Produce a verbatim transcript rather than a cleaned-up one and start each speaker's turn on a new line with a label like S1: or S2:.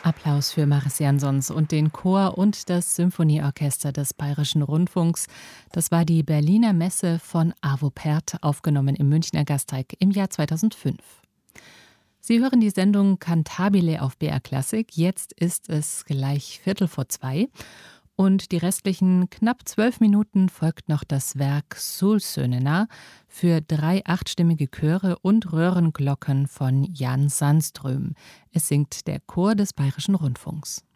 S1: Applaus für Maris Jansons und den Chor und das Symphonieorchester des Bayerischen Rundfunks. Das war die Berliner Messe von Arvo Pärt, aufgenommen im Münchner Gasteig im Jahr zweitausendfünf. Sie hören die Sendung Cantabile auf B R Klassik. Jetzt ist es gleich Viertel vor zwei. Und die restlichen knapp zwölf Minuten folgt noch das Werk Solsönerna für drei achtstimmige Chöre und Röhrenglocken von Jan Sandström. Es singt der Chor des Bayerischen Rundfunks.